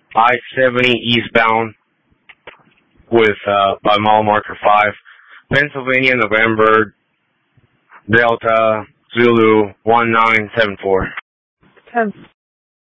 I-70 eastbound with by mile marker 5. Pennsylvania, November, Delta, Zulu, 1974. 10.